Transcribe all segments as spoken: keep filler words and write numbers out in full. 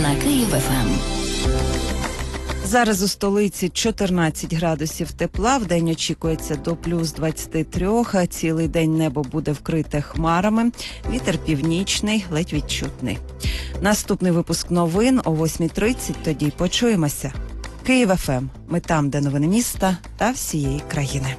на Київ еф ем. Зараз у столиці чотирнадцять градусів тепла, вдень очікується до плюс двадцять три, а цілий день небо буде вкрите хмарами, вітер північний, ледь відчутний. Наступний випуск новин о восьмій тридцять, тоді почуємося. Київ еф ем. Ми там, де новини міста та всієї країни.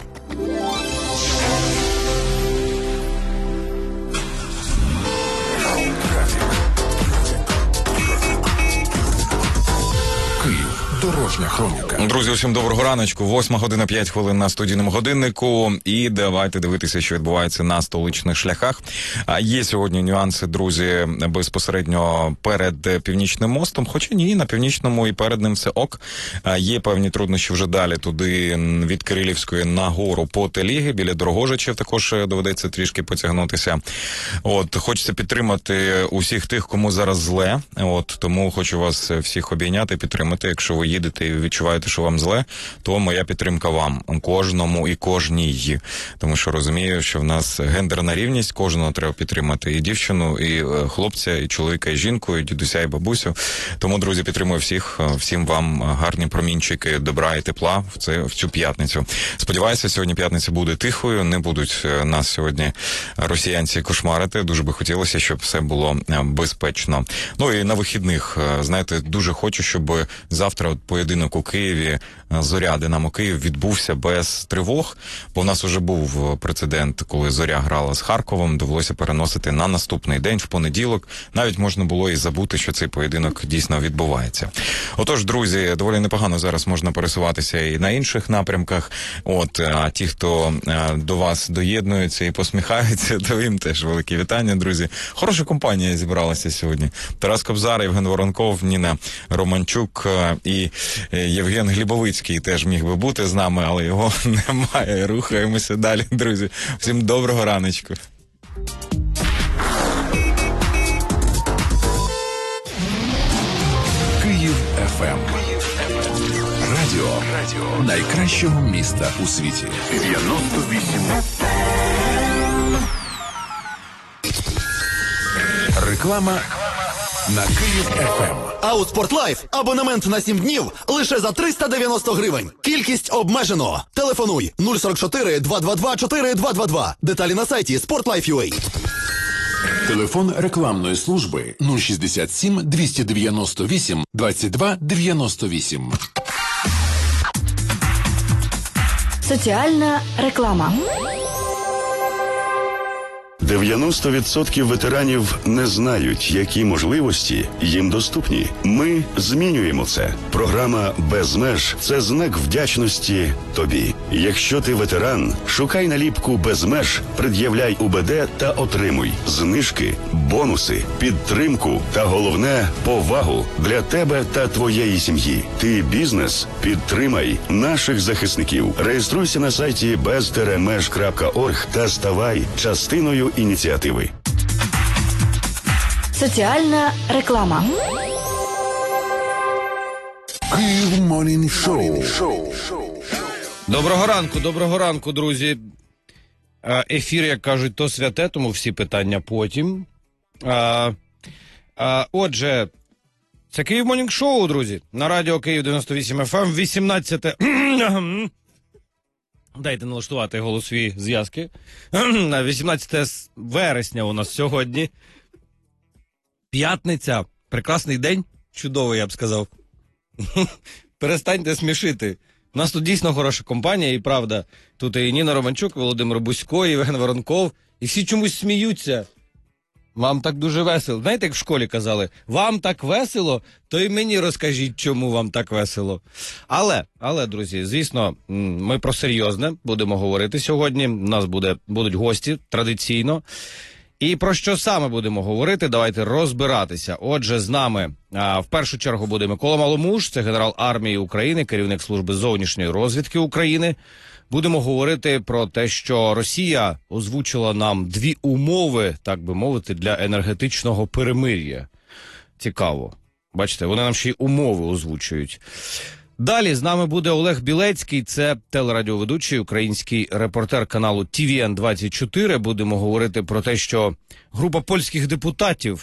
Дорожня хроніка. Друзі, усім доброго раночку. Восьма година п'ять хвилин на студійному годиннику. І давайте дивитися, що відбувається на столичних шляхах. Є сьогодні нюанси, друзі, безпосередньо перед Північним мостом. Хоча ні, на Північному і перед ним все ок. Є певні труднощі вже далі туди від Кирилівської нагору по Теліги. Біля Дорогожичів також доведеться трішки потягнутися. От, хочеться підтримати усіх тих, кому зараз зле. От, тому хочу вас всіх обійняти, підтримати. Якщо ви їдете і відчуваєте, що вам зле, то моя підтримка вам, кожному і кожній. Тому що розумію, що в нас гендерна рівність, кожного треба підтримати. І дівчину, і хлопця, і чоловіка, і жінку, і дідуся, і бабусю. Тому, друзі, підтримую всіх. Всім вам гарні промінчики добра і тепла в, це, в цю п'ятницю. Сподіваюся, сьогодні п'ятниця буде тихою, не будуть нас сьогодні росіянці кошмарити. Дуже би хотілося, щоб все було безпечно. Ну і на вихідних, знаєте, дуже хочу, щоб завтра от поєдинок у Києві Зоря Динамо Київ відбувся без тривог, бо у нас вже був прецедент, коли Зоря грала з Харковом, довелося переносити на наступний день, в понеділок. Навіть можна було і забути, що цей поєдинок дійсно відбувається. Отож, друзі, доволі непогано зараз можна пересуватися і на інших напрямках. От, а ті, хто до вас доєднуються і посміхаються, то їм теж велике вітання, друзі. Хороша компанія зібралася сьогодні. Тарас Кобзар, Євген Воронков, Ніна Романчук і Євген Глібовицький теж міг би бути з нами, але його немає. Рухаємося далі, друзі. Всім доброго раночку. Київ еф ем. Радіо, Радіо найкращого міста у світі. дев'яносто вісім. Реклама на Київ еф ем. А у Спортлайф абонемент на сім днів лише за триста дев'яносто гривень. Кількість обмежено. Телефонуй нуль сорок чотири два два два чотири два два два. Деталі на сайті спортлайф.ua. Телефон рекламної служби нуль шістдесят сім двісті дев'яносто вісім двадцять два дев'яносто вісім. Соціальна реклама. дев'яносто відсотків ветеранів не знають, які можливості їм доступні. Ми змінюємо це. Програма «Без меж» – це знак вдячності тобі. Якщо ти ветеран, шукай наліпку «Без меж», пред'являй у Б Д та отримуй знижки, бонуси, підтримку та, головне, повагу для тебе та твоєї сім'ї. Ти бізнес? Підтримай наших захисників. Реєструйся на сайті без меж крапка орг та ставай частиною ініціативи. Соціальна реклама. Київ Морнінг Шоу. Доброго ранку, доброго ранку, друзі. Ефір, як кажуть, то святе, тому всі питання потім. А, а, отже, це Київ Морнінг Шоу, друзі. На радіо Київ дев'яносто вісім еф ем, вісімнадцяте... Дайте налаштувати голосові зв'язки. вісімнадцяте вересня у нас сьогодні. П'ятниця. Прекрасний день. Чудовий, я б сказав. Перестаньте смішити. У нас тут дійсно хороша компанія, і правда. Тут і Ніна Романчук, Володимир Бусько, і Євген Воронков. І всі чомусь сміються. Вам так дуже весело. Знаєте, як в школі казали, вам так весело, то і мені розкажіть, чому вам так весело. Але, але, друзі, звісно, ми про серйозне будемо говорити сьогодні. У нас буде, будуть гості традиційно. І про що саме будемо говорити, давайте розбиратися. Отже, з нами а, в першу чергу буде Микола Маломуж, це генерал армії України, керівник служби зовнішньої розвідки України. Будемо говорити про те, що Росія озвучила нам дві умови, так би мовити, для енергетичного перемир'я. Цікаво. Бачите, вони нам ще й умови озвучують. Далі з нами буде Олег Білецький, це телерадіоведучий, український репортер каналу Ті Ві Ен двадцять чотири. Будемо говорити про те, що група польських депутатів